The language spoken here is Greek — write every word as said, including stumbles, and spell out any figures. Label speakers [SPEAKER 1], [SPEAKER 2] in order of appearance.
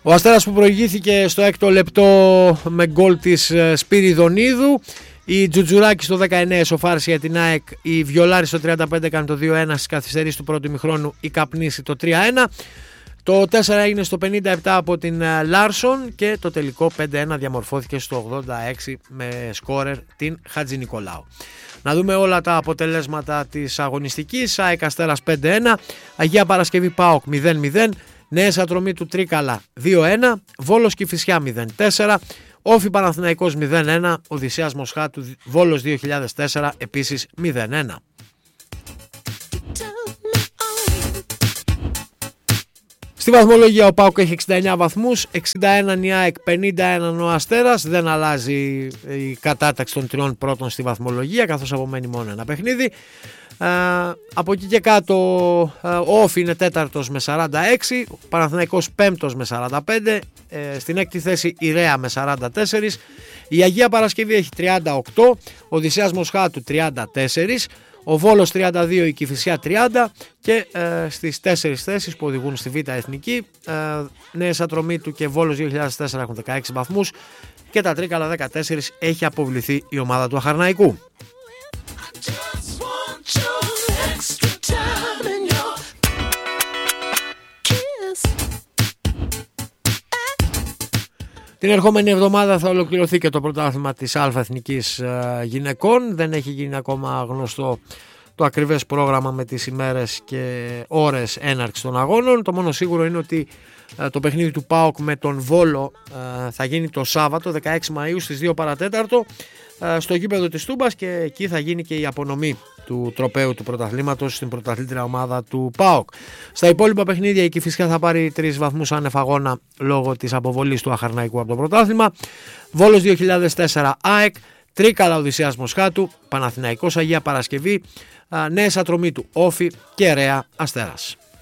[SPEAKER 1] Ο Αστέρας που προηγήθηκε στο έκτο λεπτό με γκολ της Σπυριδονίδου. Η Τζουτζουράκη στο δεκαεννέα ισοφάρισε για την ΑΕΚ. Η Βιολάρη στο τριάντα πέντε έκανε το δύο ένα στις καθυστερήσεις του πρώτου ημιχρόνου. Η Καπνίση το τρία ένα. Το τέσσερα έγινε στο πενήντα επτά από την Λάρσον και το τελικό πέντε ένα διαμορφώθηκε στο ογδόντα έξι με σκόρερ την Χατζηνικολάου. Να δούμε όλα τα αποτελέσματα της αγωνιστικής. ΑΕΚ Αστέρας πέντε ένα, Αγία Παρασκευή ΠΑΟΚ μηδέν μηδέν, Νέες Ατρωμίτου Τρίκαλα δύο ένα, Βόλος Κηφισιά μηδέν τέσσερα, Όφι Παναθηναϊκός μηδέν ένα, Οδυσσέας Μοσχάτου Βόλος δύο χιλιάδες τέσσερα επίσης μηδέν ένα. Στη βαθμολογία ο ΠΑΟΚ έχει εξήντα εννέα βαθμούς, εξήντα ένα η ΑΕΚ, πενήντα ένα ο Αστέρας. Δεν αλλάζει η κατάταξη των τριών πρώτων στη βαθμολογία, καθώς απομένει μόνο ένα παιχνίδι. Ε, από εκεί και κάτω ο Όφι είναι τέταρτος με σαράντα έξι, ο Παναθηναϊκός πέμπτος με σαράντα πέντε, ε, στην έκτη θέση η Ρέα με σαράντα τέσσερα, η Αγία Παρασκευή έχει τριάντα οκτώ, ο Οδυσσέας Μοσχάτου τριάντα τέσσερα, ο Βόλος τριάντα δύο, η Κηφισιά τριάντα και ε, στις τέσσερις θέσεις που οδηγούν στη Β' Εθνική, ε, Νέες Ατρωμίτου και Βόλος δύο χιλιάδες τέσσερα έχουν δεκαέξι βαθμούς και τα Τρίκαλα δεκατέσσερα, έχει αποβληθεί η ομάδα του Αχαρναϊκού. Την ερχόμενη εβδομάδα θα ολοκληρωθεί και το πρωτάθλημα της Α' Εθνικής Γυναικών. Δεν έχει γίνει ακόμα γνωστό το ακριβές πρόγραμμα με τις ημέρες και ώρες έναρξης των αγώνων. Το μόνο σίγουρο είναι ότι το παιχνίδι του ΠΑΟΚ με τον Βόλο θα γίνει το Σάββατο δεκαέξι Μαΐου στις δύο παρατέταρτο στο γήπεδο της Τούμπας και εκεί θα γίνει και η απονομή του τροπαίου του πρωταθλήματος στην πρωταθλήτρια ομάδα του ΠΑΟΚ. Στα υπόλοιπα παιχνίδια η Κηφισιά θα πάρει τρεις βαθμούς άνευ αγώνα λόγω της αποβολής του Αχαρναϊκού από το πρωτάθλημα. Βόλος δύο χιλιάδες τέσσερα ΑΕΚ, Τρίκαλα Οδυσσέας Μοσχάτου, Παναθηναϊκός Αγία Παρασκευή, Νέες Ατρωμίτου Όφι και Ρέα Αστέρας.